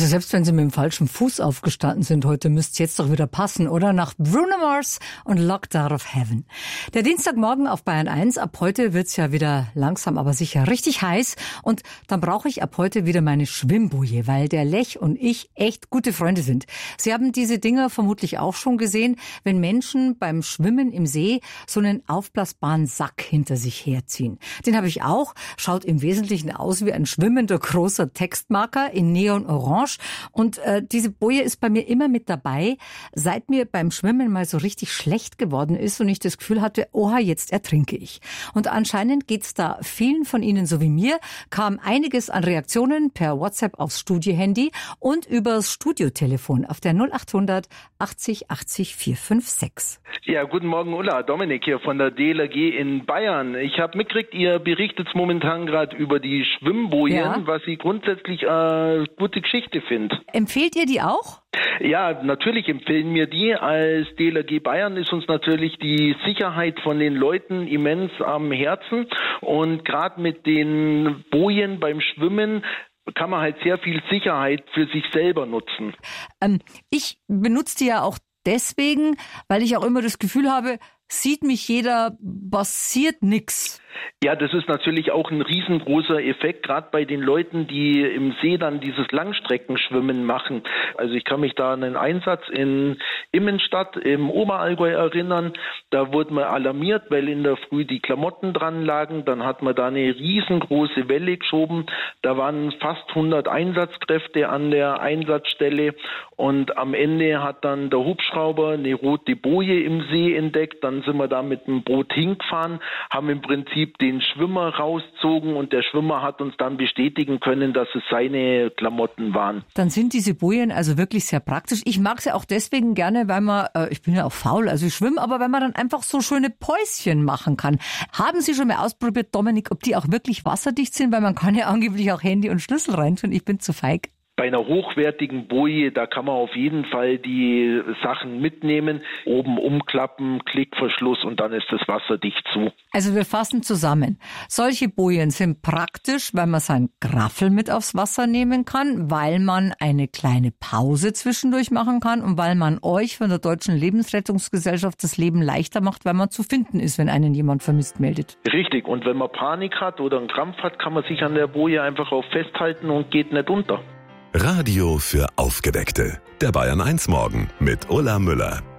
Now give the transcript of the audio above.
Also selbst wenn Sie mit dem falschen Fuß aufgestanden sind heute, müsste es jetzt doch wieder passen, oder? Nach Bruno Mars und Locked Out of Heaven. Der Dienstagmorgen auf Bayern 1. Ab heute wird's ja wieder langsam, aber sicher richtig heiß. Und dann brauche ich ab heute wieder meine Schwimmboje, weil der Lech und ich echt gute Freunde sind. Sie haben diese Dinger vermutlich auch schon gesehen, wenn Menschen beim Schwimmen im See so einen aufblasbaren Sack hinter sich herziehen. Den habe ich auch. Schaut im Wesentlichen aus wie ein schwimmender großer Textmarker in Neon-Orange. Und diese Boje ist bei mir immer mit dabei, seit mir beim Schwimmen mal so richtig schlecht geworden ist und ich das Gefühl hatte, oha, jetzt ertrinke ich. Und anscheinend geht's da vielen von Ihnen so wie mir, kam einiges an Reaktionen per WhatsApp aufs Studiohandy und übers Studiotelefon auf der 0800 80 80 456. Ja, guten Morgen Ulla, Dominik hier von der DLRG in Bayern. Ich habe mitgekriegt, ihr berichtet momentan gerade über die Schwimmbojen, was ich grundsätzlich gute Geschichte finde. Empfehlt ihr die auch? Ja, natürlich empfehlen wir die. Als DLRG Bayern ist uns natürlich die Sicherheit von den Leuten immens am Herzen. Und gerade mit den Bojen beim Schwimmen kann man halt sehr viel Sicherheit für sich selber nutzen. Ich benutze die ja auch deswegen, weil ich auch immer das Gefühl habe, sieht mich jeder, passiert nix. Ja, das ist natürlich auch ein riesengroßer Effekt, gerade bei den Leuten, die im See dann dieses Langstreckenschwimmen machen. Also ich kann mich da an einen Einsatz in Immenstadt im Oberallgäu erinnern. Da wurde man alarmiert, weil in der Früh die Klamotten dran lagen. Dann hat man da eine riesengroße Welle geschoben. Da waren fast 100 Einsatzkräfte an der Einsatzstelle. Und am Ende hat dann der Hubschrauber eine rote Boje im See entdeckt. Dann sind wir da mit dem Boot hingefahren, haben im Prinzip den Schwimmer rauszogen und der Schwimmer hat uns dann bestätigen können, dass es seine Klamotten waren. Dann sind diese Bojen also wirklich sehr praktisch. Ich mag sie auch deswegen gerne, weil man, ich bin ja auch faul, also ich schwimme, aber wenn man dann einfach so schöne Päuschen machen kann. Haben Sie schon mal ausprobiert, Dominik, ob die auch wirklich wasserdicht sind? Weil man kann ja angeblich auch Handy und Schlüssel reintun. Ich bin zu feig. Bei einer hochwertigen Boje, da kann man auf jeden Fall die Sachen mitnehmen, oben umklappen, Klickverschluss und dann ist das Wasser dicht zu. Also wir fassen zusammen. Solche Bojen sind praktisch, weil man sein Graffel mit aufs Wasser nehmen kann, weil man eine kleine Pause zwischendurch machen kann und weil man euch von der Deutschen Lebensrettungsgesellschaft das Leben leichter macht, weil man zu finden ist, wenn einen jemand vermisst meldet. Richtig. Und wenn man Panik hat oder einen Krampf hat, kann man sich an der Boje einfach auch festhalten und geht nicht unter. Radio für Aufgeweckte. Der Bayern 1 Morgen mit Ulla Müller.